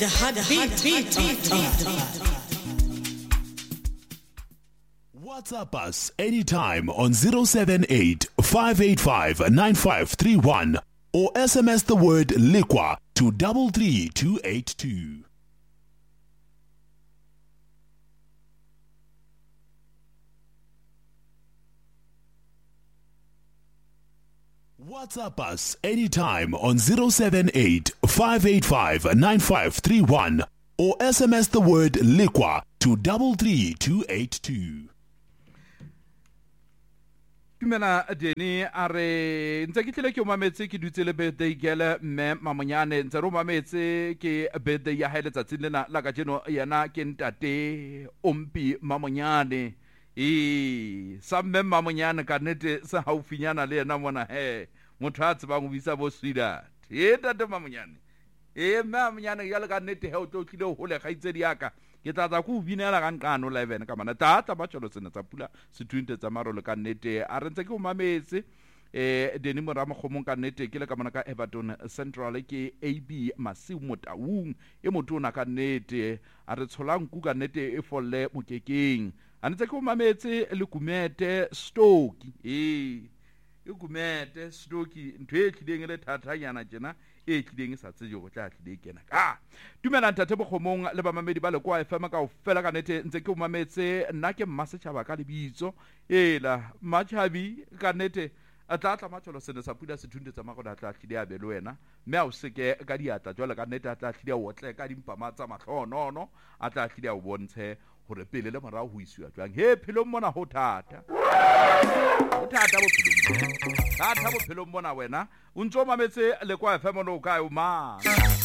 the heartbeat. WhatsApp us anytime on 078 585 9531 or SMS the word Liqua to 33282. WhatsApp us anytime on 078 585 9531 or SMS the word Liqua to 33282. Dumela Deni are ntse ke tlile ke mametse ke dutse le birthday girl mme Mamonyane ntse ro mametse ke birthday ya hae letsatsing lena la ka jeno yana ke ntate Ompi Mamonyane sa mme Mamonyane ka nete sa haufinyana le yena mona motho a tsebang ho bisa bo sweetheart ntate Mamonyane Mamonyane ya le ka nete o tlo tlile ho le gaitse diaka ke tla go binela ka nqano 11 ka mana tata ba tsholo sena tsa pula sethuntse tsa marolo ka nete a re ntse ke o mametse Deni Moramokgomong ka nete ke le ka mana ka Everton Central ke AB Masiu Motaung motho ona ka nete a re tsholang ku ka nete e folle mokekeng a ntse ke o mametse le Kumete Stoke Kumete Stoke ntwe e tlileng le thatanyana tjena e tlileng sa tsije go tla tlile kena ka dumela ntate Bokgomong le ba mamedi ba le kwa FM ka o fela ka nete ntse ke o mametse nna ke Mmasetjhaba ka lebitso Matjhabi ka nete a tla matsholo sene sa pula sethuntse tsa magoda tla tlile a be le wena mme a o seke ka diatla jwale ka nete a tla tlile o tle ka dimpama tsa mahlonono a tla tlile a o bontshe hore pele le morao ho isiwa jwang phelo mona ho thata bophelo mona wena o ntse o mametse le kwa FM no ka o ma